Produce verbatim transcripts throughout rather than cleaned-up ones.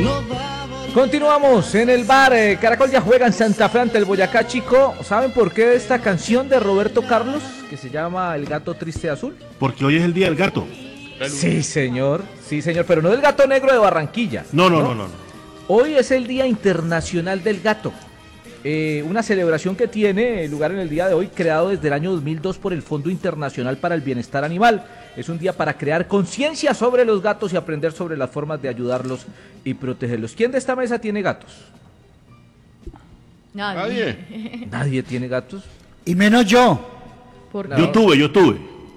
Continuamos en el bar. eh, Caracol ya juega en Santa Fe ante el Boyacá Chico. ¿Saben por qué esta canción de Roberto Carlos, que se llama El Gato Triste Azul? Porque hoy es el día del gato. Sí, señor, sí, señor, pero no del gato negro de Barranquilla. No, no, no, no. no. Hoy es el Día Internacional del Gato. Eh, una celebración que tiene lugar en el día de hoy, creado desde el año dos mil dos por el Fondo Internacional para el Bienestar Animal. Es un día para crear conciencia sobre los gatos y aprender sobre las formas de ayudarlos y protegerlos. ¿Quién de esta mesa tiene gatos? Nadie. Nadie. ¿Nadie tiene gatos? Y menos yo. ¿Por No. qué? Yo tuve, yo tuve.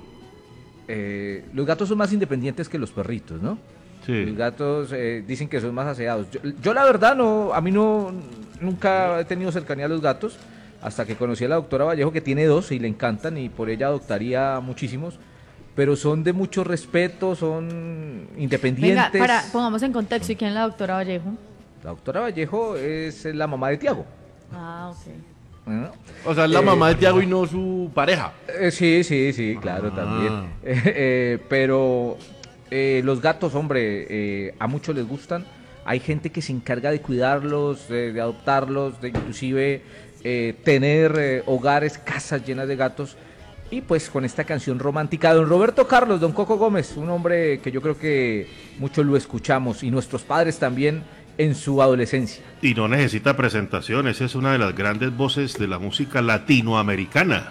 Eh, los gatos son más independientes que los perritos, ¿no? Sí. Los gatos eh, dicen que son más aseados. Yo, yo la verdad no, a mí no, nunca he tenido cercanía a los gatos, hasta que conocí a la doctora Vallejo, que tiene dos y le encantan, y por ella adoptaría muchísimos, pero son de mucho respeto, son independientes. Venga, para, pongamos en contexto, ¿y quién es la doctora Vallejo? La doctora Vallejo es la mamá de Tiago. Ah, ok. ¿No? O sea, es la Eh, mamá de Tiago y no su pareja. Eh, sí, sí, sí, claro, Ah. también. Eh, eh, pero eh, los gatos, hombre, eh, a muchos les gustan. Hay gente que se encarga de cuidarlos, de, de adoptarlos, de inclusive eh, tener eh, hogares, casas llenas de gatos. Y pues con esta canción romántica, don Roberto Carlos, don Coco Gómez, un hombre que yo creo que muchos lo escuchamos, y nuestros padres también en su adolescencia. Y no necesita presentaciones, es una de las grandes voces de la música latinoamericana.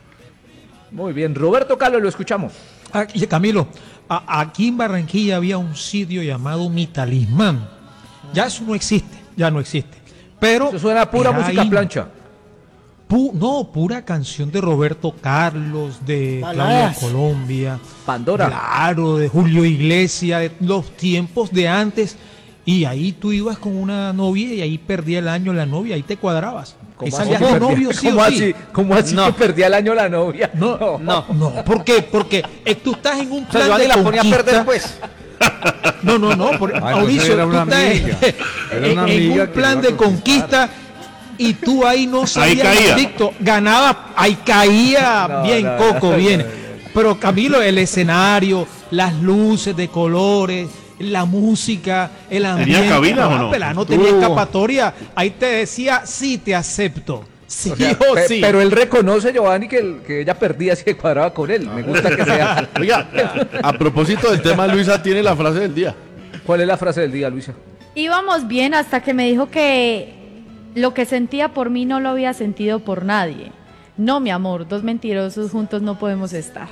Muy bien, Roberto Carlos, lo escuchamos. Ah, y Camilo, a- aquí en Barranquilla había un sitio llamado Mi Talismán. Ya eso no existe, ya no existe. Pero Eso suena a pura era música ahí, plancha. pu- no, pura canción de Roberto Carlos, de Claudia Baladas. Colombia. Pandora. Claro, de Julio Iglesias, de los tiempos de antes. Y ahí tú ibas con una novia y ahí perdía el año la novia, ahí te cuadrabas. Y ¿Cómo salías así de perdía- novio, sí ¿Cómo o sí. así? ¿Cómo así No. que perdía el año la novia? No, no, no. ¿Por qué? Porque eh, tú estás en un O sea, plan Giovanni de la ponía a conquista. perder, pues. No, no, no. Por, Ay, Mauricio, no, era tú una estás amiga. Era en, una en amiga un que plan iba a de conquista y tú ahí no sabías, caía. Víctor, ganaba, ahí caía No, bien, no, Coco, no, bien. no, no. Pero Camilo, el escenario, las luces de colores, la música, el ambiente. cabinas o ah, no? pela, no tenía Uh. escapatoria. Ahí te decía, sí, te acepto. Sí O sea, o pe- sí. Pero él reconoce, Giovanni, que, el- que ella perdía si cuadraba con él. Me gusta que sea. Oiga, a propósito del tema, Luisa tiene la frase del día. ¿Cuál es la frase del día, Luisa? Íbamos bien hasta que me dijo que lo que sentía por mí no lo había sentido por nadie. No, mi amor, dos mentirosos juntos no podemos estar.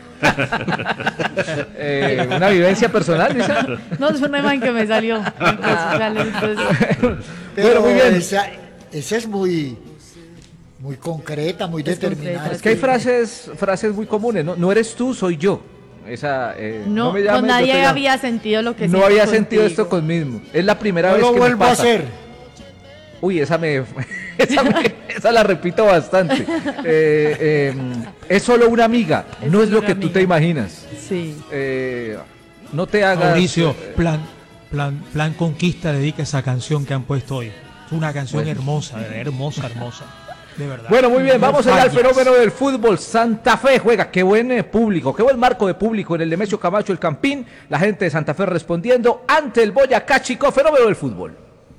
Eh, ¿Una vivencia personal, Luisa? No, es una imagen que me salió. en redes sociales, entonces, Pero Bueno, muy bien. Esa, esa es muy, muy concreta, muy Es determinada. concreta, Es que hay frases, frases muy comunes, ¿no? No eres tú, soy yo. Esa, eh, no, me llames, con yo nadie te llamo. había sentido lo que No siento había sentido contigo. esto conmigo. Es la primera No vez lo que me vuelvo a pasa. hacer. Uy, esa me, esa, me- esa la repito bastante. Eh, eh, es solo una amiga, Es no es solo lo una que tú amiga. te imaginas. Sí. Eh, no te hagas. Mauricio, eh, plan, plan, plan Conquista dedica esa canción que han puesto hoy. Es una canción Bueno. hermosa, hermosa, hermosa. De verdad. Bueno, muy bien, No vamos allá al fallas. fenómeno del fútbol. Santa Fe juega, qué buen eh, público, qué buen marco de público en el Nemesio Camacho, el Campín. La gente de Santa Fe respondiendo ante el Boyacá Chico, fenómeno del fútbol.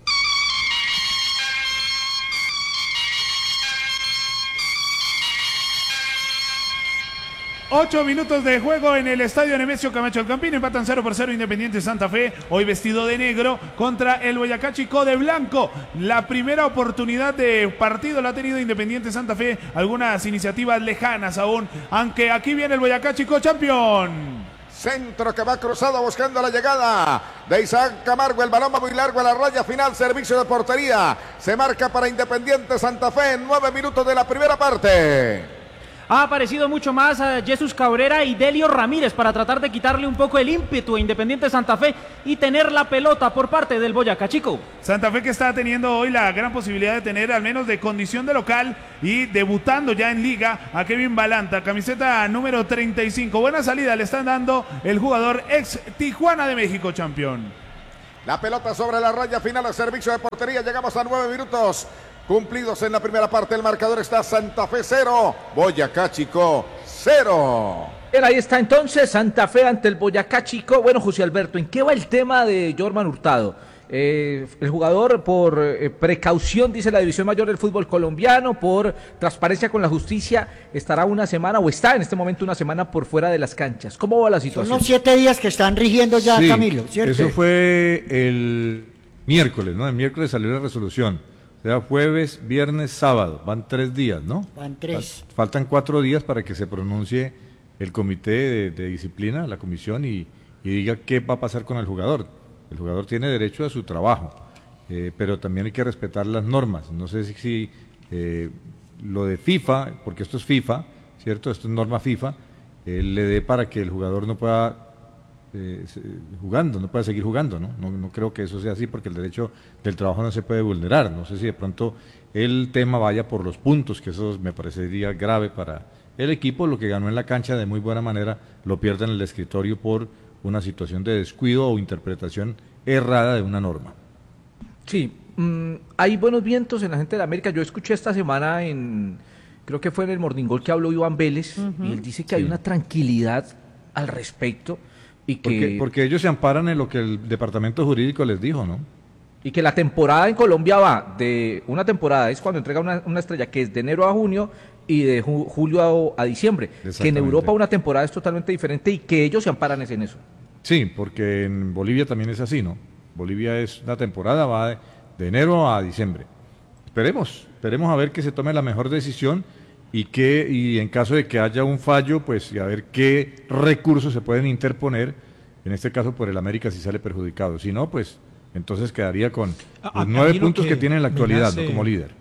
Ocho minutos de juego en el estadio Nemesio Camacho El Campín. Empatan cero por cero Independiente Santa Fe. Hoy vestido de negro contra el Boyacá Chico de blanco. La primera oportunidad de partido la ha tenido Independiente Santa Fe. Algunas iniciativas lejanas aún. Aunque aquí viene el Boyacá Chico campeón. Centro que va cruzado buscando la llegada de Isaac Camargo. El balón va muy largo a la raya final. Servicio de portería. Se marca para Independiente Santa Fe en nueve minutos de la primera parte. Ha aparecido mucho más a Jesús Cabrera y Delio Ramírez para tratar de quitarle un poco el ímpetu a Independiente Santa Fe y tener la pelota por parte del Boyacá Chico. Santa Fe que está teniendo hoy la gran posibilidad de tener al menos de condición de local y debutando ya en liga a Kevin Balanta, camiseta número treinta y cinco. Buena salida le están dando el jugador ex Tijuana de México, campeón. La pelota sobre la raya final a servicio de portería. Llegamos a nueve minutos cumplidos en la primera parte. El marcador está Santa Fe cero, Boyacá Chico cero. Bien, ahí está entonces Santa Fe ante el Boyacá Chico. Bueno, José Alberto, ¿en qué va el tema de Jorman Hurtado? Eh, el jugador por eh, precaución, dice la División Mayor del Fútbol Colombiano, por transparencia con la justicia, estará una semana o está en este momento una semana por fuera de las canchas. ¿Cómo va la situación? Son los siete días que están rigiendo ya, sí, Camilo, ¿cierto? Eso fue el miércoles, ¿no? El miércoles salió la resolución. O sea, jueves, viernes, sábado. Van tres días, ¿no? Van tres. Faltan cuatro días para que se pronuncie el comité de, de disciplina, la comisión, y, y diga qué va a pasar con el jugador. El jugador tiene derecho a su trabajo, eh, pero también hay que respetar las normas. No sé si, si eh, lo de FIFA, porque esto es FIFA, ¿cierto? Esto es norma FIFA, eh, le dé para que el jugador no pueda Eh, jugando, no puede seguir jugando, ¿no? ¿no? No creo que eso sea así porque el derecho del trabajo no se puede vulnerar. No sé si de pronto el tema vaya por los puntos, que eso me parecería grave para el equipo. Lo que ganó en la cancha de muy buena manera lo pierde en el escritorio por una situación de descuido o interpretación errada de una norma. Sí, mmm, hay buenos vientos en la gente de América. Yo escuché esta semana en, creo que fue en el Morning Call que habló Iván Vélez, uh-huh. y él dice que sí. hay una tranquilidad al respecto. Y que, porque, porque ellos se amparan en lo que el departamento jurídico les dijo, ¿no? Y que la temporada en Colombia va de una temporada, es cuando entrega una, una estrella, que es de enero a junio y de ju julio a, a diciembre. Que en Europa una temporada es totalmente diferente y que ellos se amparan en eso. Sí, porque en Bolivia también es así, ¿no? Bolivia es una temporada, va de, de enero a diciembre. Esperemos, esperemos a ver que se tome la mejor decisión y que y en caso de que haya un fallo, pues a ver qué recursos se pueden interponer, en este caso por el América si sale perjudicado. Si no, pues entonces quedaría con los a, nueve a puntos que, que tiene en la actualidad, nace, ¿no? Como líder.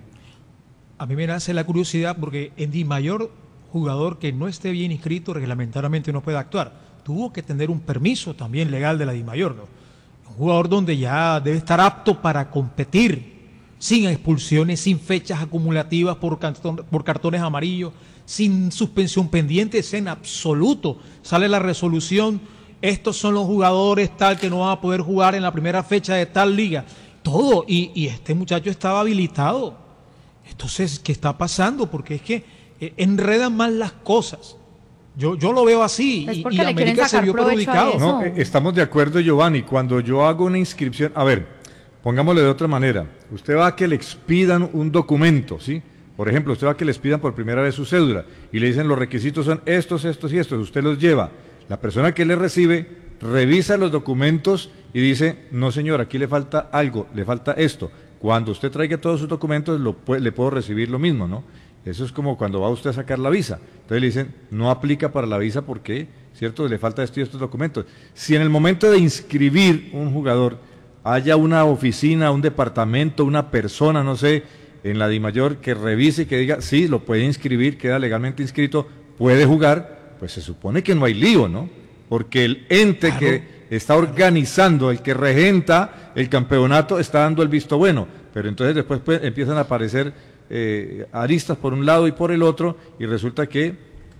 A mí me nace la curiosidad porque en Di Mayor, jugador que no esté bien inscrito reglamentariamente no puede actuar. Tuvo que tener un permiso también legal de la Di Mayor, ¿no? Un jugador donde ya debe estar apto para competir, sin expulsiones, sin fechas acumulativas por, cartón, por cartones amarillos, sin suspensión pendientes en absoluto. Sale la resolución, estos son los jugadores tal que no van a poder jugar en la primera fecha de tal liga. Todo, y, y este muchacho estaba habilitado. Entonces, ¿qué está pasando? Porque es que eh, enredan más las cosas. Yo, yo lo veo así, es y, porque y le América se vio perjudicado. No, estamos de acuerdo, Giovanni. Cuando yo hago una inscripción, a ver, pongámosle de otra manera, usted va a que le expidan un documento, ¿sí? Por ejemplo, usted va a que le expidan por primera vez su cédula y le dicen los requisitos son estos, estos y estos, usted los lleva. La persona que le recibe revisa los documentos y dice, no señor, aquí le falta algo, le falta esto. Cuando usted traiga todos sus documentos lo, le puedo recibir lo mismo, ¿no? Eso es como cuando va usted a sacar la visa. Entonces le dicen, no aplica para la visa porque, ¿cierto? Le falta esto y estos documentos. Si en el momento de inscribir un jugador haya una oficina, un departamento, una persona, no sé, en la Di Mayor que revise y que diga, sí, lo puede inscribir, queda legalmente inscrito, puede jugar, pues se supone que no hay lío, ¿no? Porque el ente claro. que está organizando, el que regenta el campeonato, está dando el visto bueno, pero entonces después pues, empiezan a aparecer eh, aristas por un lado y por el otro, y resulta que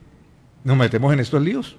nos metemos en estos líos.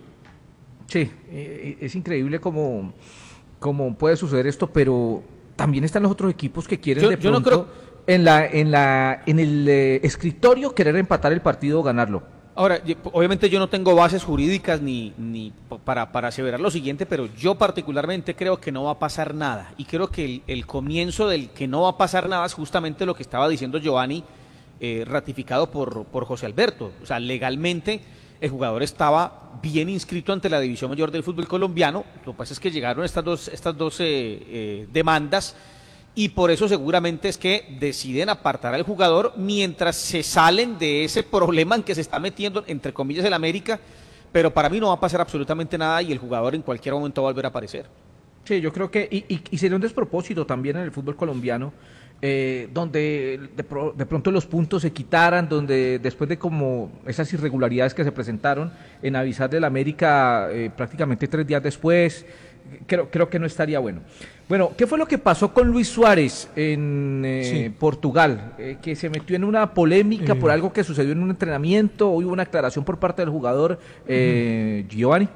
Sí, eh, es increíble cómo... cómo puede suceder esto, pero también están los otros equipos que quieren yo, de yo pronto no creo... en la en la en el eh, escritorio querer empatar el partido o ganarlo. Ahora, obviamente yo no tengo bases jurídicas ni, ni para, para aseverar lo siguiente, pero yo particularmente creo que no va a pasar nada. Y creo que el, el comienzo del que no va a pasar nada es justamente lo que estaba diciendo Giovanni, eh, ratificado por, por José Alberto. O sea, legalmente el jugador estaba bien inscrito ante la División Mayor del Fútbol Colombiano. Lo que pasa es que llegaron estas dos, estas dos eh, eh, demandas y por eso seguramente es que deciden apartar al jugador mientras se salen de ese problema en que se está metiendo, entre comillas, el América. Pero para mí no va a pasar absolutamente nada y el jugador en cualquier momento va a volver a aparecer. Sí, yo creo que, y, y, y sería un despropósito también en el fútbol colombiano, eh, donde de, pro, de pronto los puntos se quitaran, donde después de como esas irregularidades que se presentaron en avisar del América eh, prácticamente tres días después, creo, creo que no estaría bueno. Bueno, ¿qué fue lo que pasó con Luis Suárez en eh, sí. Portugal? Eh, que se metió en una polémica eh. por algo que sucedió en un entrenamiento, hoy hubo una aclaración por parte del jugador, eh, uh-huh. Giovanni.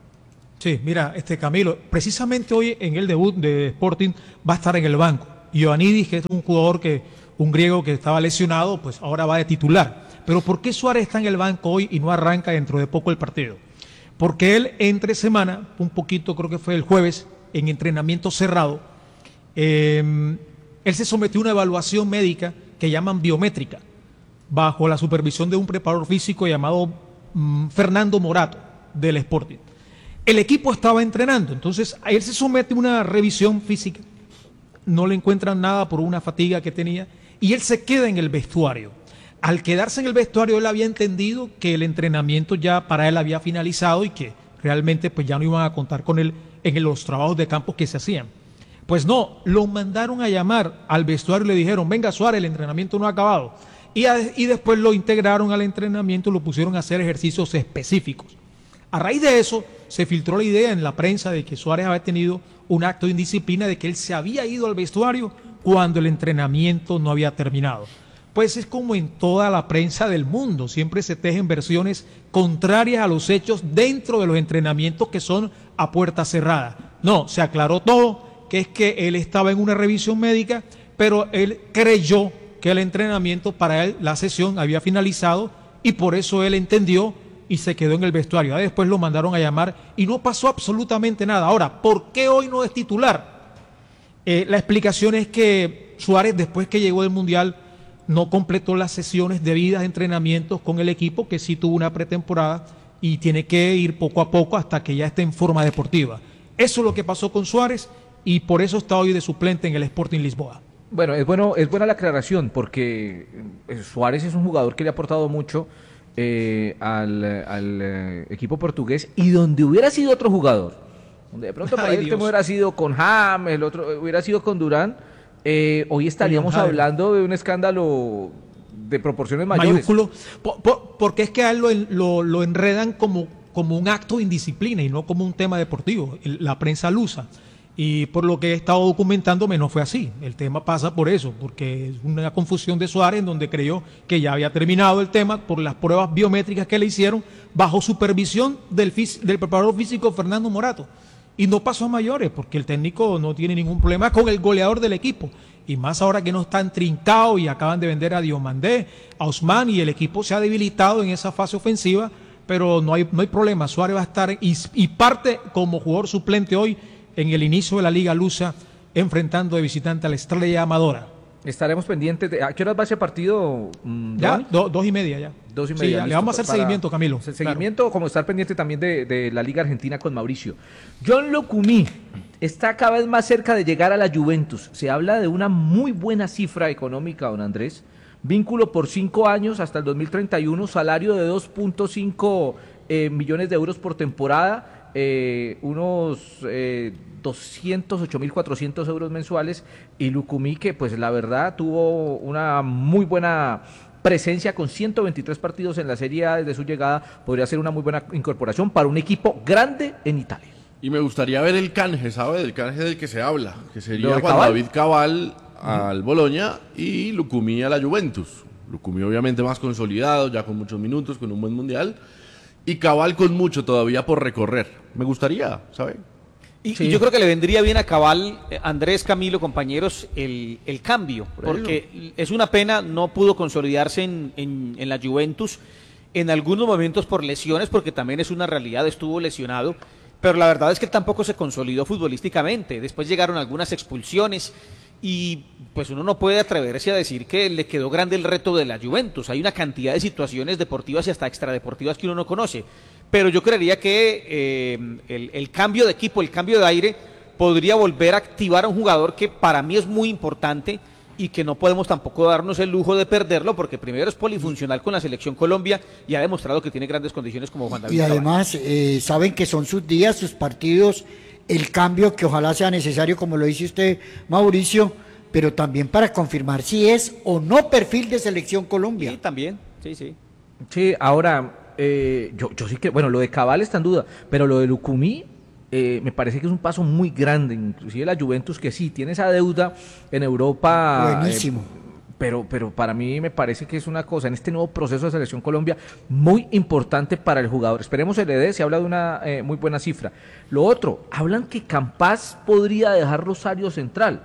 Sí, mira, este Camilo, precisamente hoy en el debut de Sporting va a estar en el banco. Ioannidis, que es un jugador que, un griego que estaba lesionado, pues ahora va de titular. Pero ¿por qué Suárez está en el banco hoy y no arranca dentro de poco el partido? Porque él entre semana, un poquito, creo que fue el jueves, en entrenamiento cerrado, Eh, él se sometió a una evaluación médica que llaman biométrica, bajo la supervisión de un preparador físico llamado mm, Fernando Morato, del Sporting. El equipo estaba entrenando, entonces a él se somete a una revisión física, no le encuentran nada por una fatiga que tenía, y él se queda en el vestuario. Al quedarse en el vestuario, él había entendido que el entrenamiento ya para él había finalizado y que realmente pues ya no iban a contar con él en los trabajos de campo que se hacían. Pues no, lo mandaron a llamar al vestuario y le dijeron, venga Suárez, el entrenamiento no ha acabado. Y, a, y después lo integraron al entrenamiento y lo pusieron a hacer ejercicios específicos. A raíz de eso, se filtró la idea en la prensa de que Suárez había tenido un acto de indisciplina, de que él se había ido al vestuario cuando el entrenamiento no había terminado. Pues es como en toda la prensa del mundo, siempre se tejen versiones contrarias a los hechos dentro de los entrenamientos que son a puerta cerrada. No, se aclaró todo, que es que él estaba en una revisión médica, pero él creyó que el entrenamiento para él, la sesión había finalizado y por eso él entendió y se quedó en el vestuario. Después lo mandaron a llamar y no pasó absolutamente nada. Ahora, ¿por qué hoy no es titular? Eh, la explicación es que Suárez, después que llegó del Mundial, no completó las sesiones debidas de entrenamientos con el equipo, que sí tuvo una pretemporada y tiene que ir poco a poco hasta que ya esté en forma deportiva. Eso es lo que pasó con Suárez y por eso está hoy de suplente en el Sporting Lisboa. Bueno, es bueno, es buena la aclaración porque Suárez es un jugador que le ha aportado mucho eh, al, al eh, equipo portugués, y donde hubiera sido otro jugador, donde de pronto para este hubiera sido con James, el otro hubiera sido con Durán, eh, hoy estaríamos Oye, hablando de un escándalo de proporciones mayores. Mayúsculo, por, por, porque es que a él lo, lo, lo enredan como, como un acto de indisciplina y no como un tema deportivo, la prensa lusa. Y por lo que he estado documentándome no fue así. El tema pasa por eso, porque es una confusión de Suárez en donde creyó que ya había terminado el tema por las pruebas biométricas que le hicieron bajo supervisión del, del preparador físico Fernando Morato. Y no pasó a mayores, porque el técnico no tiene ningún problema con el goleador del equipo. Y más ahora que no están trincados y acaban de vender a Diomandé, a Ousmane, y el equipo se ha debilitado en esa fase ofensiva, pero no hay, no hay problema. Suárez va a estar y, y parte como jugador suplente hoy en el inicio de la Liga Lusa, enfrentando de visitante a la Estrella Amadora. Estaremos pendientes de... ¿A qué horas va ese partido? Mmm, ya, do, dos y media ya. Dos y media. Sí, ya, le vamos a hacer seguimiento, Camilo. El seguimiento, claro. Como estar pendiente también de, de la Liga Argentina con Mauricio. John Lucumí está cada vez más cerca de llegar a la Juventus. Se habla de una muy buena cifra económica, don Andrés. Vínculo por cinco años hasta el dos mil treinta y uno, salario de dos punto cinco eh, millones de euros por temporada. Eh, unos eh, doscientos ocho mil cuatrocientos euros mensuales, y Lucumí, que pues la verdad tuvo una muy buena presencia con ciento veintitrés partidos en la Serie A desde su llegada, podría ser una muy buena incorporación para un equipo grande en Italia. Y me gustaría ver el canje, ¿sabe? El canje del que se habla, que sería Juan Cabal? David Cabal al Bologna y Lucumí a la Juventus. Lucumí obviamente más consolidado, ya con muchos minutos, con un buen mundial, y Cabal con mucho todavía por recorrer. Me gustaría, ¿sabe? Y, sí. y yo creo que le vendría bien a Cabal, Andrés, Camilo, compañeros, el, el cambio, por porque ello. Es una pena, no pudo consolidarse en, en, en la Juventus en algunos momentos por lesiones, porque también es una realidad, estuvo lesionado, pero la verdad es que tampoco se consolidó futbolísticamente. Después llegaron algunas expulsiones y pues uno no puede atreverse a decir que le quedó grande el reto de la Juventus. Hay una cantidad de situaciones deportivas y hasta extradeportivas que uno no conoce, pero yo creería que eh, el, el cambio de equipo, el cambio de aire podría volver a activar a un jugador que para mí es muy importante y que no podemos tampoco darnos el lujo de perderlo, porque primero es polifuncional con la Selección Colombia y ha demostrado que tiene grandes condiciones como Juan David Y Cabal. además eh, saben que son sus días, sus partidos, el cambio que ojalá sea necesario, como lo dice usted, Mauricio, pero también para confirmar si es o no perfil de Selección Colombia. Sí, también, sí, sí. Sí, ahora, eh, yo, yo sí que, bueno, lo de Cabal está en duda, pero lo de Lucumí eh, me parece que es un paso muy grande, inclusive la Juventus, que sí, tiene esa deuda en Europa. Buenísimo. Eh, pero, pero para mí me parece que es una cosa, en este nuevo proceso de Selección Colombia, muy importante para el jugador. Esperemos se le dé, se habla de una eh, muy buena cifra. Lo otro, hablan que Campas podría dejar Rosario Central.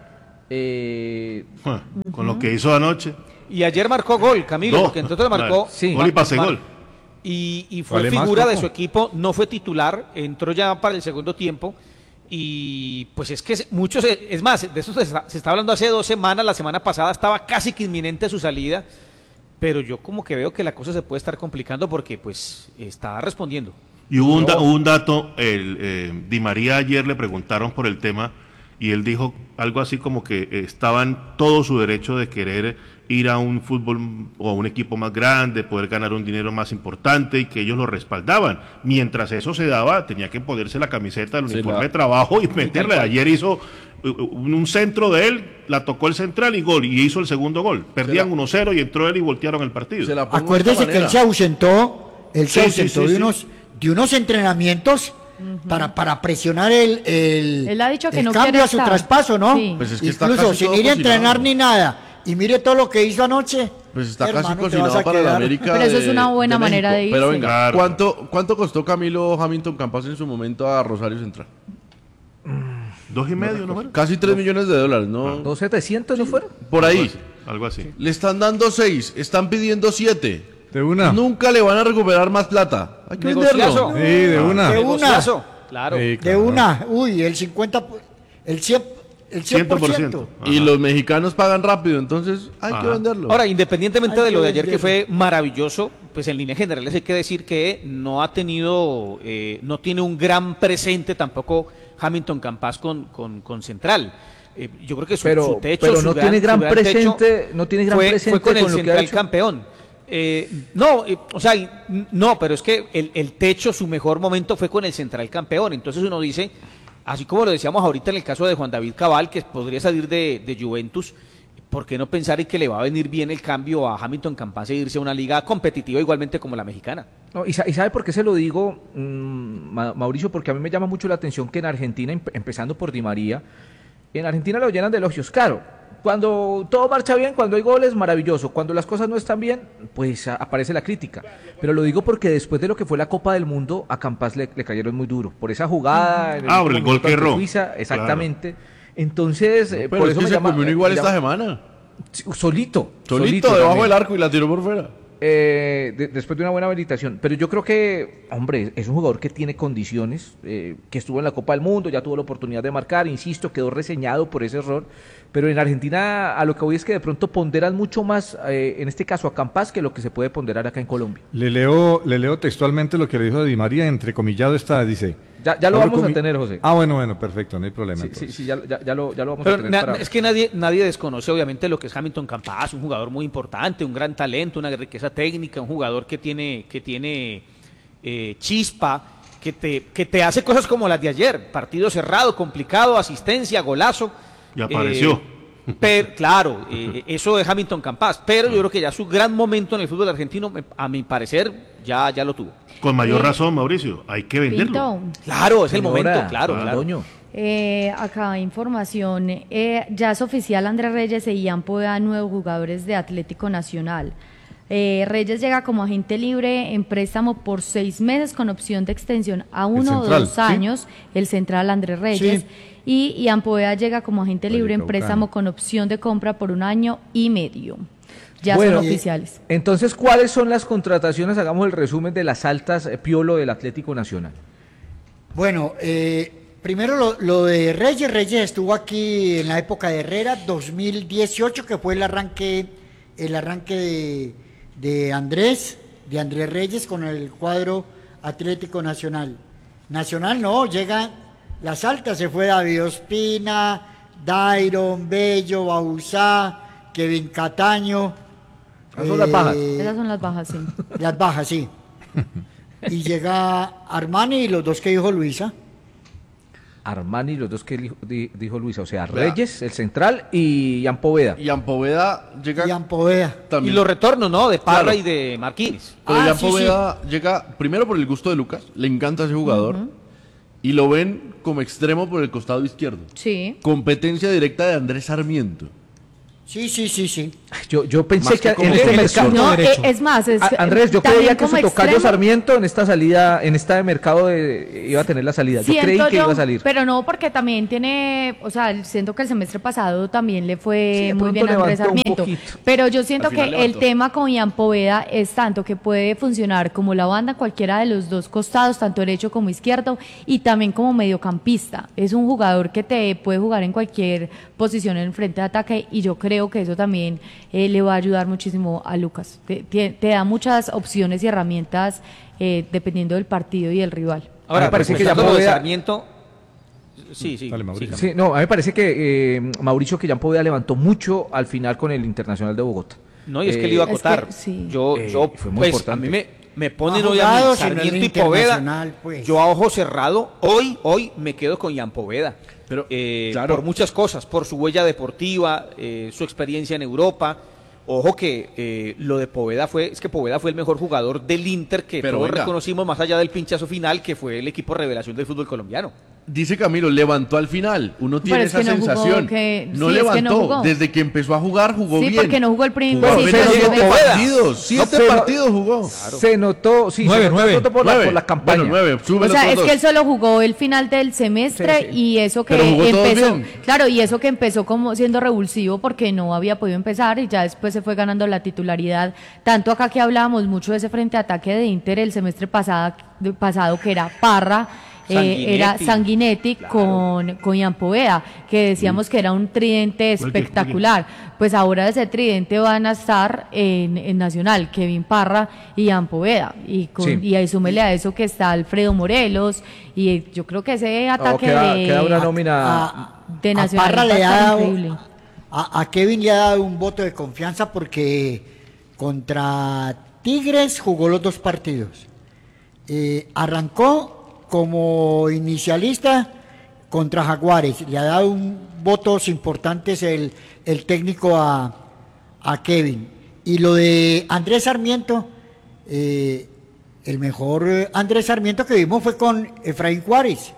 Eh, con uh-huh. lo que hizo anoche. Y ayer marcó gol, Camilo, no, porque entonces marcó sí, gol y pase gol. Y, y fue figura de su equipo, no fue titular, entró ya para el segundo tiempo Y pues es que muchos, es más, de eso se está, se está hablando hace dos semanas, la semana pasada estaba casi que inminente su salida, pero yo como que veo que la cosa se puede estar complicando porque pues está respondiendo. Y hubo un, da- hubo un dato, el, eh, Di María ayer le preguntaron por el tema y él dijo algo así como que estaba en todo su derecho de querer ir a un fútbol o a un equipo más grande, poder ganar un dinero más importante y que ellos lo respaldaban. Mientras eso se daba, tenía que ponerse la camiseta del Sí, uniforme la- de trabajo y meterle. Ayer hizo un un centro de él, la tocó el central y gol, y hizo el segundo gol. Perdían uno cero y entró él y voltearon el partido. Se la pongo de Acuérdese esta que él manera. se ausentó, él se Sí, ausentó sí, sí, de, sí. unos, de unos entrenamientos para, para presionar el, el, Él ha dicho que el no cambio quiere a su estar. traspaso, ¿no? Sí. Pues es que está Incluso casi sin todo ir a cocinado. entrenar ni nada. Y mire todo lo que hizo anoche. Pues está hermano, casi te vas cocinado a para la quedar. América. Pero eso es de- una buena de manera México. de irse. Pero venga, Claro. ¿cuánto, ¿cuánto costó Camilo Hamilton Campas en su momento a Rosario Central? Dos y medio, ¿no? fueron? Casi tres millones de dólares, ¿no? ¿Dos setecientos no fueron? Por ahí. Algo así. Le están dando seis, están pidiendo siete. De una. Nunca le van a recuperar más plata. Hay que Negociazo. venderlo. Sí, de una. De una. Negociazo, claro. Sí, De claro. una, uy, el cincuenta, el cien, el cien por ciento. Y los mexicanos pagan rápido, entonces hay que Ajá. venderlo. Ahora, independientemente Hay de que lo de ayer que venderlo. fue maravilloso, pues en líneas generales hay que decir que no ha tenido, eh, no tiene un gran presente tampoco Hamilton Campas con, con, con Central. Eh, yo creo que su, Pero- su techo, pero su no gran- tiene su gran gran techo presente- no tiene gran fue, presente fue con el con lo que ha Central hecho. campeón. Eh, no, eh, o sea, y- no, pero es que el, el techo, su mejor momento fue con el Central campeón. Entonces uno dice, así como lo decíamos ahorita en el caso de Juan David Cabal, que podría salir de, de Juventus, ¿por qué no pensar en que le va a venir bien el cambio a Hamilton Campas e irse a una liga competitiva igualmente como la mexicana? No, y, sa- y sabe por qué se lo digo, mm, Ma- Mauricio, porque a mí me llama mucho la atención que en Argentina, empe- empezando por Di María, en Argentina lo llenan de elogios. Claro, cuando todo marcha bien, cuando hay goles, maravilloso. Cuando las cosas no están bien, pues a- aparece la crítica. Pero lo digo porque después de lo que fue la Copa del Mundo, a Campas le, le cayeron muy duro. Por esa jugada. en Ah, último por el gol minuto que ante erró. Suiza, exactamente. Entonces, eh, Pero por es eso que me se llama. comió uno eh, igual me esta llama- semana. Sí, Solito. Solito, debajo también. del arco y la tiró por fuera. Eh, de- después de una buena habilitación. Pero yo creo que, hombre, es un jugador que tiene condiciones, eh, que estuvo en la Copa del Mundo, ya tuvo la oportunidad de marcar, insisto, quedó reseñado por ese error. Pero en Argentina a lo que voy es que de pronto ponderan mucho más, eh, en este caso a Campas, que lo que se puede ponderar acá en Colombia. Le leo, le leo textualmente lo que le dijo Di María, entrecomillado está, dice. Ya, ya lo "Hablo vamos con a mi-". tener, José. Ah, bueno, bueno, perfecto, no hay problema. Sí, sí, entonces. sí, ya, ya- ya lo, ya lo vamos Pero a tener. na- para- es que nadie, nadie desconoce obviamente lo que es Hamilton Campas, un jugador muy importante, un gran talento, una riqueza técnica, un jugador que tiene, que tiene eh, chispa, que te, que te hace cosas como las de ayer, partido cerrado, complicado, asistencia, golazo. Y apareció. Eh, pero, claro, eh, eso es Hamilton Campas, pero yo creo que ya su gran momento en el fútbol argentino, me- a mi parecer, ya, ya lo tuvo. Con mayor Sí. razón, Mauricio, hay que venderlo. Pinto. Claro, es el Señora, momento, claro, ah, claro. doño. Eh, acá información, eh, ya es oficial, Andrés Reyes e Ian Poveda, nuevos jugadores de Atlético Nacional. Eh, Reyes llega como agente libre en préstamo por seis meses con opción de extensión a uno o Central, dos ¿sí? años, el central Andrés Reyes. Sí. Y Ian Poveda llega como agente Valle libre en Caucano. préstamo con opción de compra por un año y medio. Ya Bueno, son y- oficiales. Entonces, ¿cuáles son las contrataciones? Hagamos el resumen de las altas, eh, Piolo del Atlético Nacional. Bueno, eh, primero lo, lo de Reyes. Reyes estuvo aquí en la época de Herrera, dos mil dieciocho, que fue el arranque, el arranque de, de Andrés, de Andrés Reyes con el cuadro Atlético Nacional. Nacional no, llega las altas, se fue David Ospina, Dairon, Bello, Bauzá, Kevin Cataño. Esas son las bajas. Esas son las bajas, sí. Las bajas, sí. Y llega Armani y los dos que dijo Luisa. Armani, los dos que dijo, di- dijo Luisa, o sea, Vea. Reyes, el central, y Ian Poveda. Ian Poveda llega Ian Poveda. Y también. los retornos, ¿no? De Parra Claro. y de Marquínez. Pero Ah, Ian sí, Poveda llega primero por el gusto de Lucas, le encanta ese jugador, y lo ven como extremo por el costado izquierdo. Sí. Competencia directa de Andrés Sarmiento. Sí, sí, sí, sí. Yo, yo pensé Más que, que como en este defensor, mercado... No, derecho. eh, es más, es, A- Andrés, yo también creía que su como tocayo extremo. Sarmiento en esta salida, en esta de mercado de- iba a tener la salida. Yo Siento creí que yo, iba a salir. pero no, porque también tiene, o sea, siento que el semestre pasado también le fue Sí, de muy pronto bien a Andrés levantó un Sarmiento. poquito. Pero yo siento Al que final el levantó. tema con Ian Poveda es tanto que puede funcionar como la banda en cualquiera de los dos costados, tanto derecho como izquierdo, y también como mediocampista. Es un jugador que te puede jugar en cualquier posición en el frente de ataque, y yo creo que eso también eh, le va a ayudar muchísimo a Lucas. Te, te- te da muchas opciones y herramientas eh, dependiendo del partido y del rival. Ahora, me parece que ya respetando lo de Poveda- Sarmiento. Sí, sí. Dale, Mauricio. sí, Sí, no, a mí me parece que eh, Mauricio Quillán Poveda levantó mucho al final con el Internacional de Bogotá. No, y es que Eh, le iba a Es que, acotar. sí. Yo, Eh, yo fue muy pues, importante. a mí me, me ponen Ha hoy a mí jugado sin el Sarmiento y Poveda. Internacional, pues. Yo a ojo cerrado, hoy, hoy me quedo con Ian Poveda. Pero, Eh, claro. Por muchas cosas, por su huella deportiva, eh, su experiencia en Europa. Ojo que eh, lo de Poveda fue, es que Poveda fue el mejor jugador del Inter que Pero todos venga. reconocimos más allá del pinchazo final, que fue el equipo revelación del fútbol colombiano. Dice Camilo, levantó al final. Uno tiene Pero es esa que no jugó, sensación. que- no sí, es que no levantó. jugó. Desde que empezó a jugar, jugó Sí, bien. porque no jugó el primer Jugó sí, apenas pero siete no- partidos. Siete pero- partidos jugó. Se notó, sí, Nueve, se notó nueve. sobre todo por, la, Nueve. por la campaña. Bueno, nueve. Sube O los sea, es otros que él dos. solo jugó el final del semestre Sí, sí. y eso que Pero jugó todos empezó, bien. claro, y eso que empezó como siendo revulsivo porque no había podido empezar y ya después se fue ganando la titularidad. Tanto acá que hablábamos mucho de ese frente ataque de Inter el semestre pasado, pasado que era Parra. eh, Sanguinetti. era Sanguinetti con, con Ian Poveda, que decíamos que era un tridente espectacular. Pues ahora de ese tridente van a estar en, en Nacional, Kevin Parra y Ian Poveda. Y, con, Sí. y ahí súmele a eso que está Alfredo Morelos. Y yo creo que ese ataque queda- de, queda una nómina- A, de a Nacional Parra va a le ha estar dado, increíble. a, a Kevin le ha dado un voto de confianza porque contra Tigres jugó los dos partidos. Eh, arrancó como inicialista contra Jaguares. Le ha dado un votos importantes el, el técnico a, a Kevin. Y lo de Andrés Sarmiento, eh, el mejor eh, Andrés Sarmiento que vimos fue con Efraín Juárez,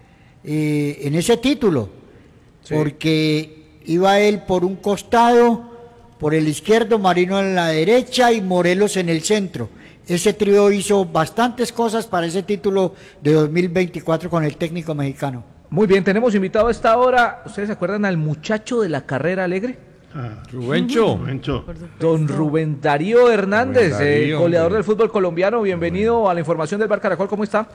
eh, en ese título, Sí. porque iba él por un costado, por el izquierdo, Marino en la derecha y Morelos en el centro. Ese trío hizo bastantes cosas para ese título de dos mil veinticuatro con el técnico mexicano. Muy bien, tenemos invitado a esta hora. ¿Ustedes se acuerdan al muchacho de la carrera alegre? Rubencho. Mencho. Don Rubén Darío Hernández, Rubén Darío, eh, goleador hombre. del fútbol colombiano. Bienvenido a la información del Bar Caracol. ¿Cómo está?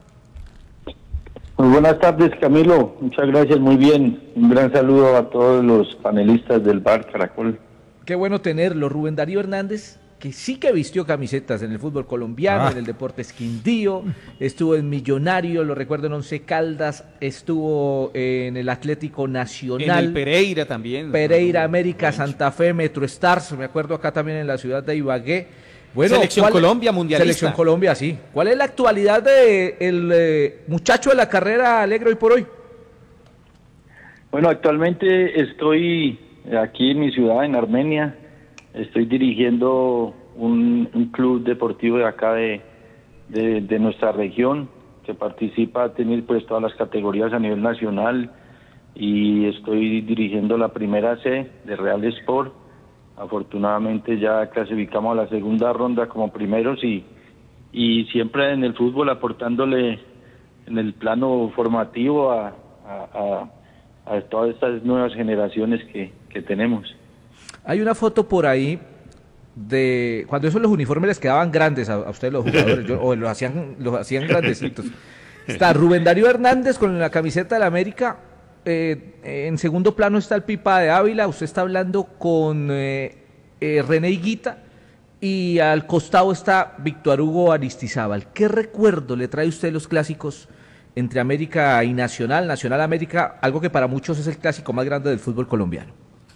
Muy buenas tardes, Camilo. Muchas gracias, muy bien. Un gran saludo a todos los panelistas del Bar Caracol. Qué bueno tenerlo, Rubén Darío Hernández, que sí que vistió camisetas en el fútbol colombiano, Ah. en el Deportes Quindío, estuvo en Millonario, lo recuerdo en Once Caldas, estuvo en el Atlético Nacional. En el Pereira también. Pereira, América, Santa Fe, Metro Stars, me acuerdo acá también en la ciudad de Ibagué. Selección ¿cuál- Colombia, mundialista. Selección Colombia, sí. ¿Cuál es la actualidad de el eh, muchacho de la carrera alegre hoy por hoy? Bueno, actualmente estoy aquí en mi ciudad, en Armenia. Estoy dirigiendo un, un club deportivo de acá de, de, de nuestra región que participa, a tener pues todas las categorías a nivel nacional, y estoy dirigiendo la primera C de Real Sport. Afortunadamente ya clasificamos a la segunda ronda como primeros y, y siempre en el fútbol aportándole en el plano formativo a, a, a, a todas estas nuevas generaciones que, que tenemos. Hay una foto por ahí de cuando esos los uniformes les quedaban grandes a, a ustedes los jugadores, yo- o los hacían, los hacían grandecitos. Está Rubén Darío Hernández con la camiseta de la América. Eh, en segundo plano está el Pipa de Ávila. Usted está hablando con eh, eh, René Higuita. Y al costado está Víctor Hugo Aristizábal. ¿Qué recuerdo le trae usted los clásicos entre América y Nacional? Nacional América, algo que para muchos es el clásico más grande del fútbol colombiano.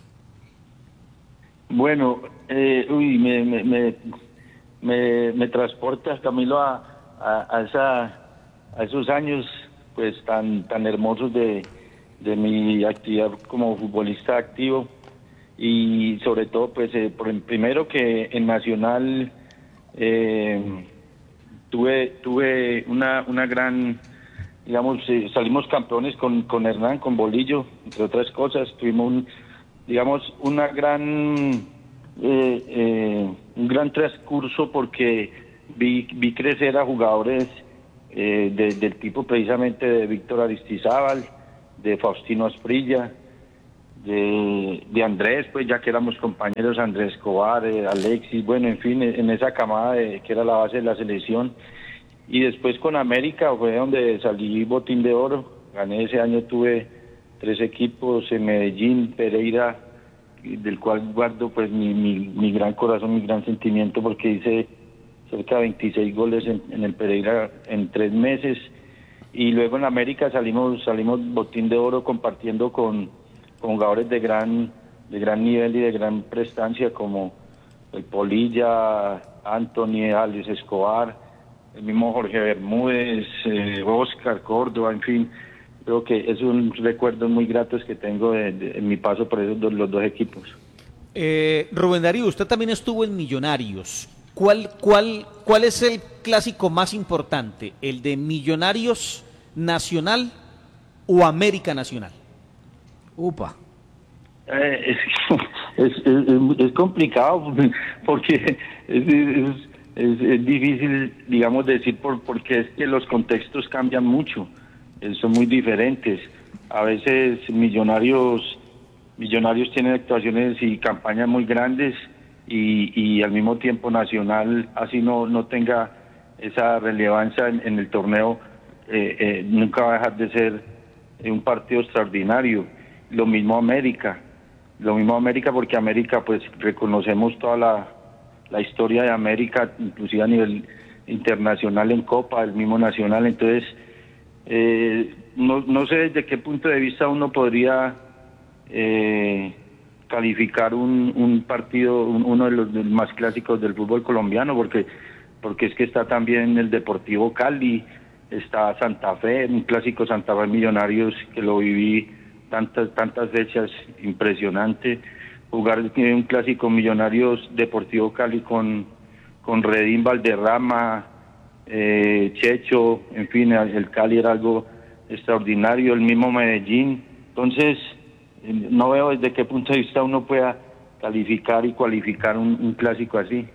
Bueno, eh, uy, me, me, me, me, me transporta, Camilo, a, a, a, esa, a esos años pues tan, tan hermosos de, de mi actividad como futbolista activo, y sobre todo pues eh, por, primero que en Nacional eh, tuve tuve una, una gran, digamos, eh, salimos campeones con, con Hernán, con Bolillo, entre otras cosas. Tuvimos un digamos, una gran, eh, eh, un gran transcurso porque vi, vi crecer a jugadores eh, de, del tipo precisamente de Víctor Aristizábal, de Faustino Asprilla, de, de Andrés, pues ya que éramos compañeros, Andrés Escobar, eh, Alexis, bueno, en fin, en esa camada de, que era la base de la selección. Y después con América fue donde salí botín de oro, gané ese año, tuve tres equipos en Medellín, Pereira, del cual guardo pues mi, mi, mi gran corazón, mi gran sentimiento, porque hice cerca de veintiséis goles en, en el Pereira en tres meses. Y luego en América salimos salimos botín de oro compartiendo con, con jugadores de gran de gran nivel y de gran prestancia como el Polilla, Anthony, Alex Escobar, el mismo Jorge Bermúdez, eh, Oscar Córdoba, en fin. Creo que es un recuerdo muy gratos que tengo de, de, en mi paso por esos dos, los dos equipos. Eh, Rubén Darío, usted también estuvo en Millonarios. ¿Cuál, cuál, ¿Cuál es el clásico más importante? ¿El de Millonarios Nacional o América Nacional? Upa. Eh, es, es, es, es complicado porque es, es, es, es difícil, digamos, decir por, porque es que los contextos cambian mucho, eh, son muy diferentes. A veces Millonarios, Millonarios tienen actuaciones y campañas muy grandes y, y al mismo tiempo Nacional, así no, no tenga esa relevancia en, en el torneo, eh, eh, nunca va a dejar de ser un partido extraordinario. Lo mismo América, lo mismo América porque América, pues reconocemos toda la, la historia de América, inclusive a nivel internacional en Copa, el mismo Nacional. Entonces, eh, no, no sé desde qué punto de vista uno podría eh, calificar un, un partido, un, uno de los más clásicos del fútbol colombiano, porque porque es que está también el Deportivo Cali, está Santa Fe, un clásico Santa Fe Millonarios que lo viví tantas tantas fechas, impresionante. Jugar un clásico Millonarios Deportivo Cali con, con Redín Valderrama, eh, Checho, en fin, el Cali era algo extraordinario, el mismo Medellín. Entonces, no veo desde qué punto de vista uno pueda calificar y cualificar un, un clásico así.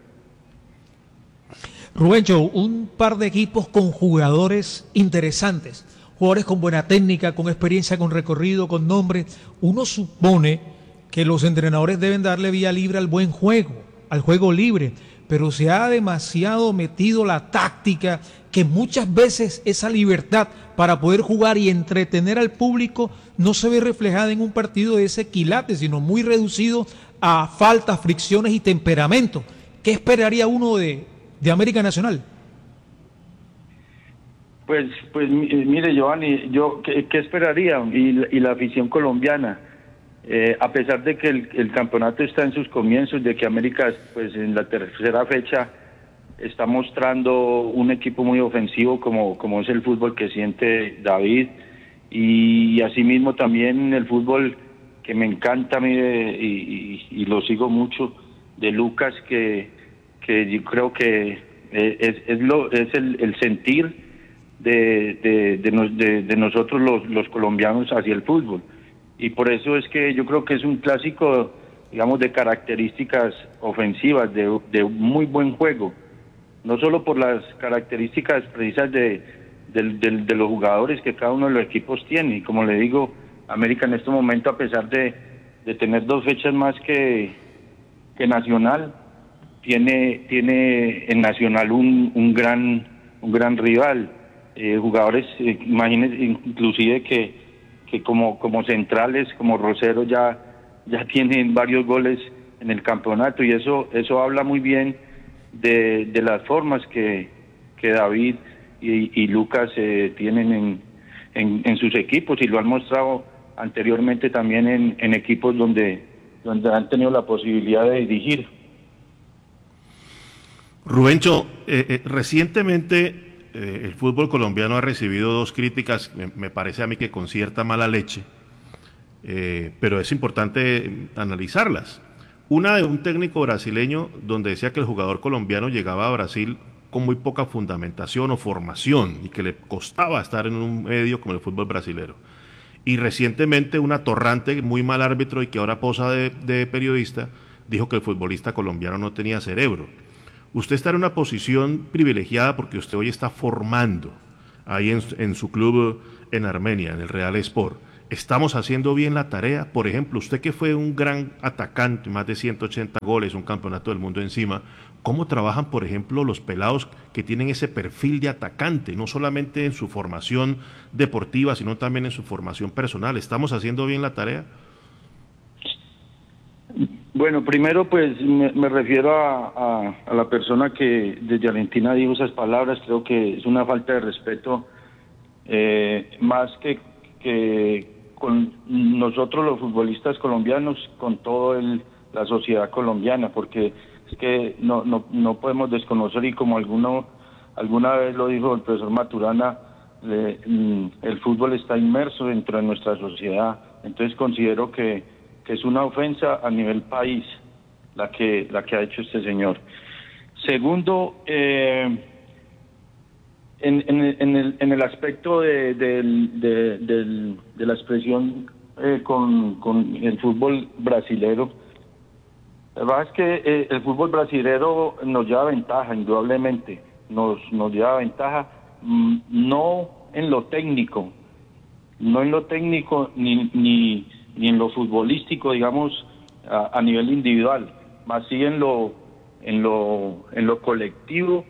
Rubencho, un par de equipos con jugadores interesantes, jugadores con buena técnica, con experiencia, con recorrido, con nombre. Uno supone que los entrenadores deben darle vía libre al buen juego, al juego libre, pero se ha demasiado metido la táctica, que muchas veces esa libertad para poder jugar y entretener al público no se ve reflejada en un partido de ese quilate, sino muy reducido a faltas, fricciones y temperamento. ¿Qué esperaría uno de, de América Nacional? Pues, pues mire, Giovanni, yo qué, qué esperaría y, y la afición colombiana, eh, a pesar de que el, el campeonato está en sus comienzos, de que América, pues en la tercera fecha está mostrando un equipo muy ofensivo como, como es el fútbol que siente David, y asimismo también el fútbol que me encanta a mí de, y, y, y lo sigo mucho, de Lucas, que, que yo creo que es, es, lo, es el, el sentir de, de, de, nos, de, de nosotros los, los colombianos hacia el fútbol. Y por eso es que yo creo que es un clásico, digamos, de características ofensivas, de, de muy buen juego. No solo por las características precisas de, de, de, de los jugadores que cada uno de los equipos tiene. Y como le digo, América en este momento, a pesar de, de tener dos fechas más que, que Nacional, tiene, tiene en Nacional un, un, gran, un gran rival. Eh, jugadores, eh, imagínense, inclusive que, que como, como centrales, como Rosero, ya, ya tienen varios goles en el campeonato, y eso, eso habla muy bien de, de las formas que, que David y, y Lucas eh, tienen en, en, en sus equipos, y lo han mostrado anteriormente también en, en equipos donde, donde han tenido la posibilidad de dirigir. Rubencho, eh, eh, recientemente eh, el fútbol colombiano ha recibido dos críticas, me, me parece a mí que con cierta mala leche, eh, pero es importante analizarlas. Una de un técnico brasileño donde decía que el jugador colombiano llegaba a Brasil con muy poca fundamentación o formación y que le costaba estar en un medio como el fútbol brasilero. Y recientemente una Torrante, muy mal árbitro y que ahora posa de, de periodista, dijo que el futbolista colombiano no tenía cerebro. Usted está en una posición privilegiada porque usted hoy está formando ahí en, en su club en Armenia, en el Real Sport. ¿Estamos haciendo bien la tarea? Por ejemplo, usted que fue un gran atacante, más de ciento ochenta goles, un campeonato del mundo encima, ¿cómo trabajan, por ejemplo, los pelados que tienen ese perfil de atacante, no solamente en su formación deportiva, sino también en su formación personal? ¿Estamos haciendo bien la tarea? Bueno, primero pues me, me refiero a, a, a la persona que desde Argentina dijo esas palabras. Creo que es una falta de respeto, eh, más que, que con nosotros los futbolistas colombianos, con toda la sociedad colombiana, porque es que no, no, no podemos desconocer, y como alguno, alguna vez lo dijo el profesor Maturana, le, el fútbol está inmerso dentro de nuestra sociedad. Entonces considero que, que es una ofensa a nivel país la que, la que ha hecho este señor. Segundo, eh, en, en, en, el, en el aspecto de, de, de, de, de la expresión eh, con, con el fútbol brasilero, la verdad es que eh, el fútbol brasilero nos lleva ventaja, indudablemente, nos, nos lleva ventaja, mmm, no en lo técnico, no en lo técnico ni, ni, ni en lo futbolístico, digamos, a, a nivel individual, más sí en lo, en lo, en lo colectivo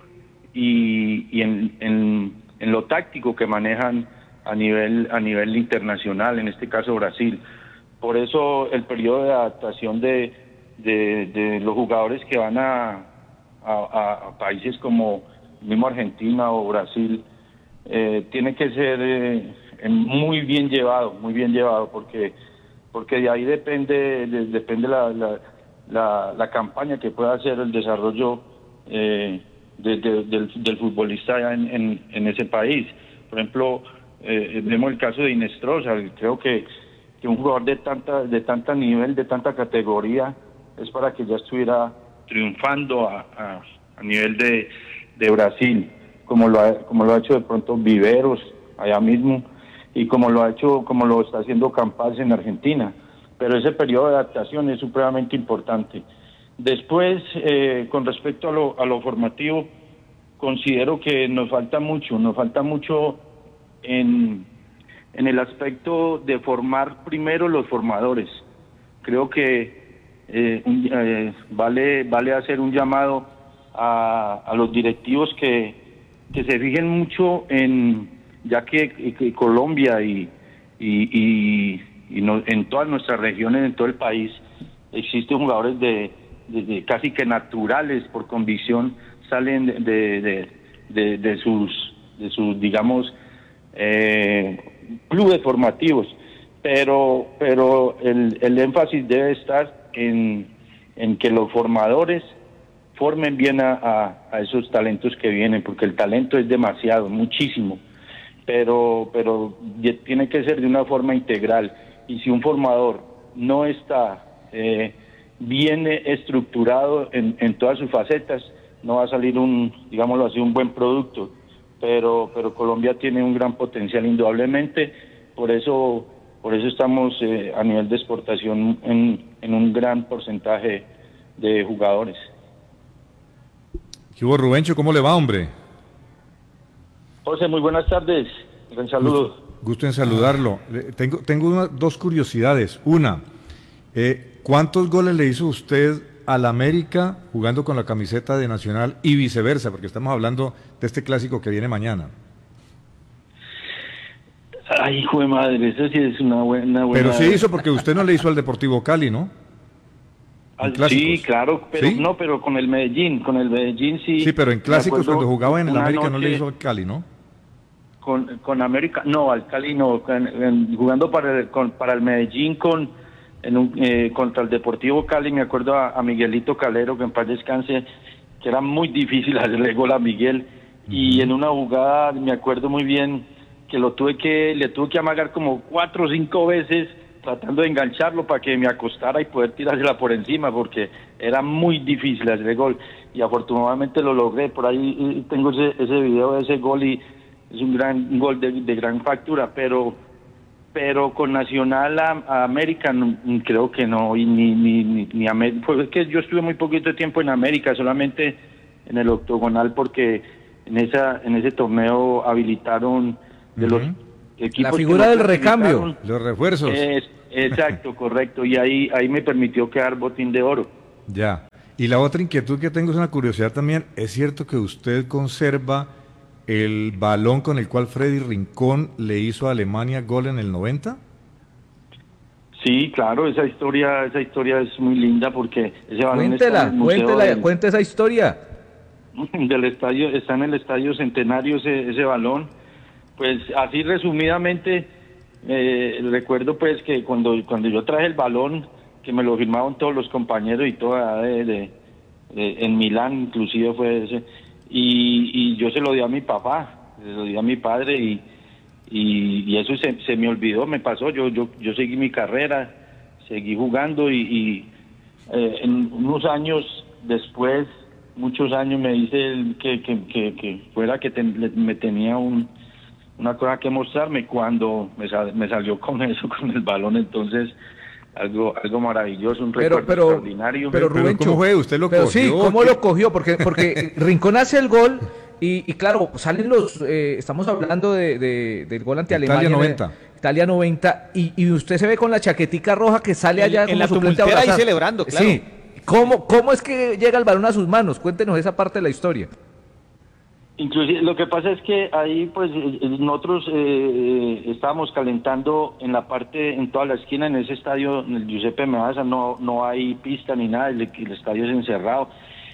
y, y en, en, en lo táctico que manejan a nivel, a nivel internacional, en este caso Brasil. Por eso el periodo de adaptación de, de, de los jugadores que van a, a, a países como mismo Argentina o Brasil eh, tiene que ser eh, muy bien llevado, muy bien llevado, porque porque de ahí depende de, depende la, la, la, la campaña que pueda hacer el desarrollo eh, de, de, del, del futbolista en, en, en ese país. Por ejemplo, eh, vemos el caso de Inestrosa. Creo que, que un jugador de tanta de tanta nivel, de tanta categoría, es para que ya estuviera triunfando a, a, a nivel de, de Brasil, como lo ha, como lo ha hecho de pronto Viveros allá mismo, y como lo ha hecho, como lo está haciendo Campas en Argentina. Pero ese periodo de adaptación es supremamente importante. Después, eh, con respecto a lo, a lo formativo, considero que nos falta mucho, nos falta mucho en, en el aspecto de formar primero los formadores. Creo que eh, un, eh, vale, vale hacer un llamado a, a los directivos que, que se fijen mucho en, ya que, que Colombia y, y, y, y no, en todas nuestras regiones, en todo el país, existen jugadores de, de, de casi que naturales, por convicción, salen de, de, de, de, de sus, de sus, digamos, eh, clubes formativos, pero, pero el, el énfasis debe estar en, en que los formadores formen bien a, a, a esos talentos que vienen, porque el talento es demasiado, muchísimo, pero, pero tiene que ser de una forma integral, y si un formador no está eh, bien estructurado en, en todas sus facetas, no va a salir un, digámoslo así, un buen producto. Pero, pero Colombia tiene un gran potencial, indudablemente, por eso, por eso estamos eh, a nivel de exportación en, en un gran porcentaje de jugadores. ¿Qué hubo, Rubencho? ¿Cómo le va, hombre? José, muy buenas tardes. Un saludo. Gusto, gusto en saludarlo. Tengo, tengo una, dos curiosidades. Una, eh, ¿cuántos goles le hizo usted al América jugando con la camiseta de Nacional y viceversa? Porque estamos hablando de este clásico que viene mañana. Ay, hijo de madre, eso sí es una buena... buena... Pero sí hizo, porque usted no le hizo al Deportivo Cali, ¿no? Ah, sí, claro, pero ¿Sí? no, pero con el Medellín, con el Medellín sí. Sí, pero en clásicos cuando jugaba en el América noche, no le hizo al Cali, ¿no? Con, con América, no, al Cali no, con, en, jugando para el, con, para el Medellín con en un, eh, contra el Deportivo Cali, me acuerdo a, a Miguelito Calero, que en paz descanse, que era muy difícil hacerle gol a Miguel, uh-huh. Y en una jugada me acuerdo muy bien que lo tuve que, le tuve que amagar como cuatro o cinco veces tratando de engancharlo para que me acostara y poder tirársela por encima, porque era muy difícil hacerle gol, y afortunadamente lo logré. Por ahí tengo ese, ese video de ese gol, y es un gran un gol de, de gran factura, pero pero con Nacional a, a América no, creo que no, y ni, ni, ni, ni América, pues es que yo estuve muy poquito tiempo en América, solamente en el octogonal, porque en esa en ese torneo habilitaron de uh-huh. los equipos. La figura del recambio, los refuerzos. Es, exacto, correcto, y ahí ahí me permitió quedar botín de oro. Ya, y la otra inquietud que tengo es una curiosidad también, ¿es cierto que usted conserva el balón con el cual Freddy Rincón le hizo a Alemania gol en el noventa? Sí, claro, esa historia esa historia es muy linda porque ese balón cuéntela, está en el museo cuéntela, del, cuente esa historia. Del estadio, está en el Estadio Centenario ese, ese balón. Pues así resumidamente, eh, recuerdo pues que cuando, cuando yo traje el balón, que me lo firmaron todos los compañeros y toda de, de, de, en Milán inclusive fue ese, y, y yo se lo di a mi papá, se lo di a mi padre y, y, y eso se, se me olvidó, me pasó, yo, yo, yo seguí mi carrera, seguí jugando y, y eh, en unos años después, muchos años me dice que, que, que, que fuera que ten, me tenía un, una cosa que mostrarme cuando me, sal, me salió con eso, con el balón, entonces algo algo maravilloso, un pero, recuerdo pero, extraordinario. Pero Rubencho, ¿cómo fue? ¿Usted lo pero cogió? Sí, ¿cómo lo cogió? Porque, porque Rincón hace el gol y, y claro, salen los, eh, estamos hablando de, de, del gol ante Italia Alemania. noventa. Italia noventa, y, y usted se ve con la chaquetica roja que sale allá en, en la suplente a tumultera ahí abrazar. celebrando, claro. Sí. ¿Cómo, ¿Cómo es que llega el balón a sus manos? Cuéntenos esa parte de la historia. Inclusive lo que pasa es que ahí pues nosotros eh, estábamos calentando en la parte, en toda la esquina, en ese estadio, en el Giuseppe Meazza, no no hay pista ni nada, el, el estadio es encerrado,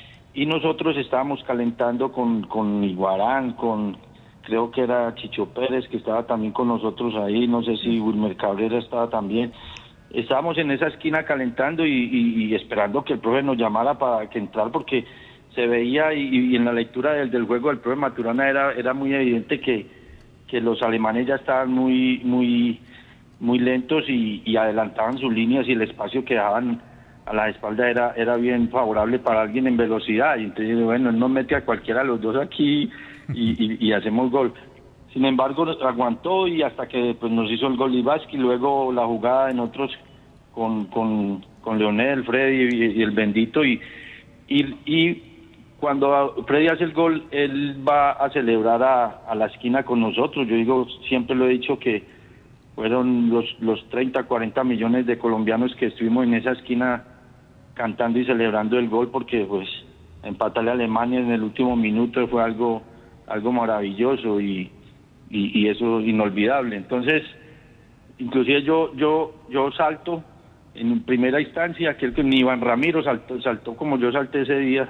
y nosotros estábamos calentando con, con Iguarán, con, creo que era Chicho Pérez, que estaba también con nosotros ahí, no sé si Wilmer Cabrera estaba también. Estábamos en esa esquina calentando y, y, y esperando que el profe nos llamara para que entrar, porque se veía y, y en la lectura del, del juego del profe Maturana era era muy evidente que, que los alemanes ya estaban muy muy muy lentos y, y adelantaban sus líneas, y el espacio que dejaban a la espalda era era bien favorable para alguien en velocidad, y entonces bueno, él nos mete a cualquiera de los dos aquí y, y, y hacemos gol. Sin embargo, aguantó y hasta que pues nos hizo el gol Livaski, luego la jugada en otros con con, con Leonel, Freddy y, y el bendito, y y, y cuando Freddy hace el gol, él va a celebrar a, a la esquina con nosotros. Yo digo, siempre lo he dicho, que fueron los, los treinta, cuarenta millones de colombianos que estuvimos en esa esquina cantando y celebrando el gol, porque pues empatarle a Alemania en el último minuto fue algo algo maravilloso y, y, y eso inolvidable. Entonces, inclusive yo yo yo salto en primera instancia, aquel que ni Iván Ramiro saltó, saltó como yo salté ese día,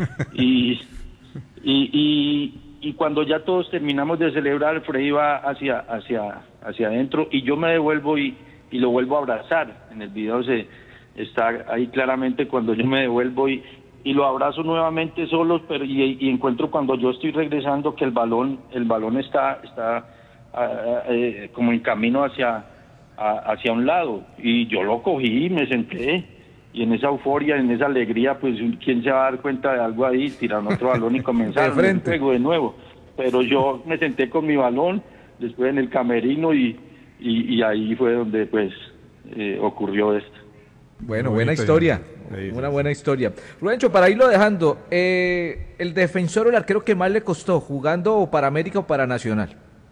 y, y, y, y cuando ya todos terminamos de celebrar, Freddy va hacia, hacia, hacia adentro y yo me devuelvo y, y lo vuelvo a abrazar. En el video se está ahí claramente cuando yo me devuelvo y, y lo abrazo nuevamente solos, pero y, y encuentro cuando yo estoy regresando que el balón, el balón está, está uh, uh, como en camino hacia hacia un lado, y yo lo cogí y me senté, y en esa euforia, en esa alegría, pues quién se va a dar cuenta de algo ahí, tiraron otro balón y comenzaron el juego de nuevo, pero yo me senté con mi balón, después en el camerino, y, y, y ahí fue donde pues eh, ocurrió esto. Bueno, buena historia, una buena historia. Rubencho, para irlo dejando, eh, el defensor o el arquero que más le costó, jugando para América o para Nacional.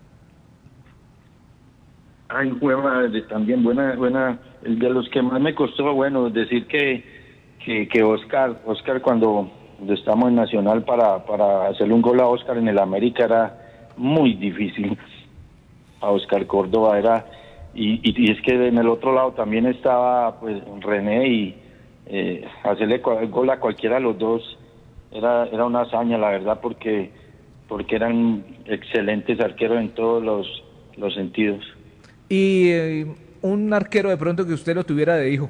Ay, fue madre, también buena, buena, el de los que más me costó, bueno, decir que, que, que Oscar, Oscar cuando, cuando estamos en Nacional para, para hacerle un gol a Oscar en el América era muy difícil, a Oscar Córdoba era, y, y, y es que en el otro lado también estaba pues René, y eh, hacerle gol a cualquiera de los dos era, era una hazaña, la verdad, porque, porque eran excelentes arqueros en todos los, los sentidos. Y eh, un arquero de pronto que usted lo tuviera de hijo.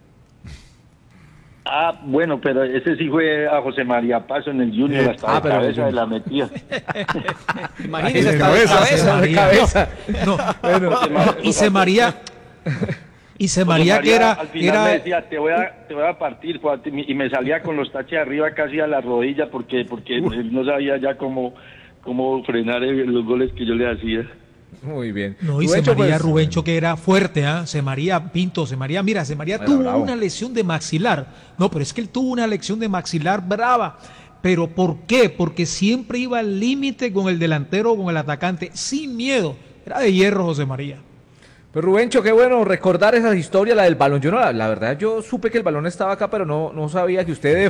Ah, bueno, pero ese sí fue a José María Paso en el Junior, Eh, hasta ah, de cabeza de la metida. Imagínese, De hasta de cabeza. María. cabeza. No, Bueno, no, y se María, y se María que era, Al final era me decía, te voy a, te voy a partir, y me salía con los taches arriba casi a la rodilla, porque porque él no sabía ya cómo, cómo frenar los goles que yo le hacía. Muy bien. No, y se Rubencho, María pues, Rubencho, que era fuerte, ¿ah? Se María Pinto, se María, mira, se María Era tuvo bravo. una lesión de maxilar. No, pero es que él tuvo una lesión de maxilar brava. ¿Pero por qué? Porque siempre iba al límite con el delantero o con el atacante, sin miedo. Era de hierro, José María. Pues Rubencho, qué bueno recordar esa historia, la del balón. Yo no, la, la verdad, yo supe que el balón estaba acá, pero no, no sabía que usted